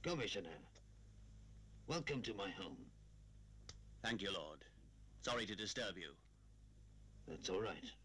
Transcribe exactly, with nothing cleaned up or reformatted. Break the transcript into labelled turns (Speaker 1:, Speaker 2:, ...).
Speaker 1: Commissioner, welcome to my home.
Speaker 2: Thank you, Lord. Sorry to disturb you.
Speaker 1: That's all right.